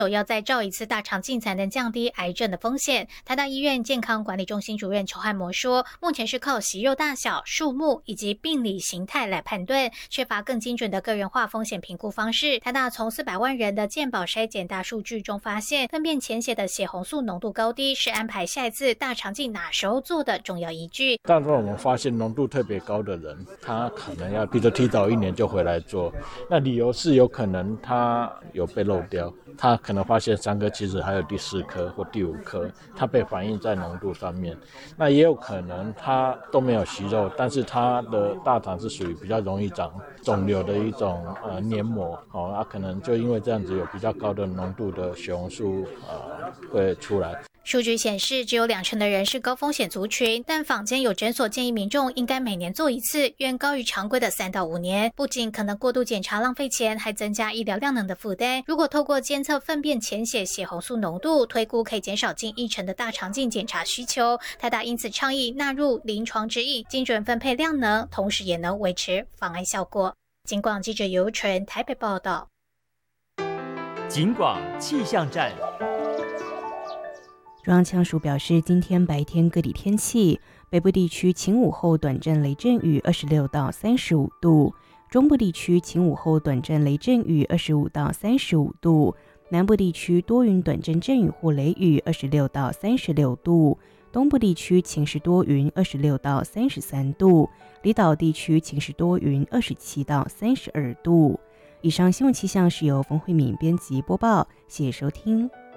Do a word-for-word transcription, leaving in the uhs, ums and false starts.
要再照一次大肠镜才能降低癌症的风险。台大医院健康管理中心主任邱汉模说，目前是靠息肉大小、数目以及病理形态来判断，缺乏更精准的个人化风险评估方式。台大从四百万人的健保筛检大数据中发现，粪便潜血的血红素浓度高低是安排下一次大肠镜哪时候做的重要依据。 但是我们发现浓度特别高的人，他可能要比如提早一年就回来做，那理由是有可能他有被漏掉，他可能发现三颗其实还有第四颗或第五颗，它被反映在浓度上面。那也有可能他都没有息肉，但是他的大肠是属于比较容易长肿瘤的一种呃黏膜，哦，那可能就因为这样子有比较高的浓度的血红素呃会出来。 数据显示，只有两成的人是高风险族群，但坊间有诊所建议民众应该每年做一次，远高于常规的三到五年。不仅可能过度检查浪费钱，还增加医疗量能的负担。如果透过监测粪便潜血血红素浓度，推估可以减少近一成的大肠镜检查需求。台大因此倡议纳入临床指引，精准分配量能，同时也能维持防癌效果。警广记者尤纯台北报道。 警广气象站。 中央气象署表示，今天白天各地天气，北部地区晴午后短暂雷阵雨二十六到三十五度，中部地区晴午后短暂雷阵雨二十五到三十五度，南部地区多云短暂阵雨或雷雨二十六到三十六度，东部地区晴时多云二十六到三十三度，离岛地区晴时多云二十七到三十二度。以上新闻气象是由冯慧敏编辑播报，谢谢收听。